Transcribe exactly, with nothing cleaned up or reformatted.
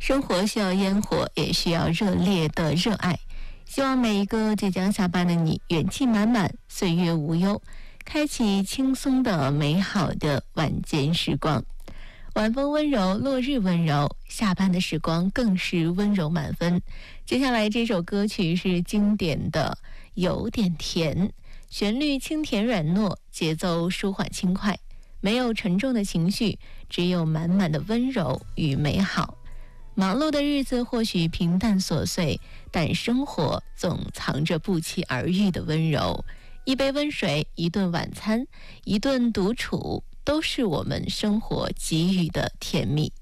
生活需要烟火，也需要热烈的热爱。希望每一个即将下班的你，元气满满，岁月无忧，开启轻松的美好的晚间时光。晚风温柔，落日温柔，下班的时光更是温柔满分。接下来这首歌曲是经典的有点甜，旋律轻甜软糯，节奏舒缓轻快，没有沉重的情绪，只有满满的温柔与美好。忙碌的日子或许平淡琐碎，但生活总藏着不期而遇的温柔。一杯温水，一顿晚餐，一顿独处，都是我们生活给予的甜蜜。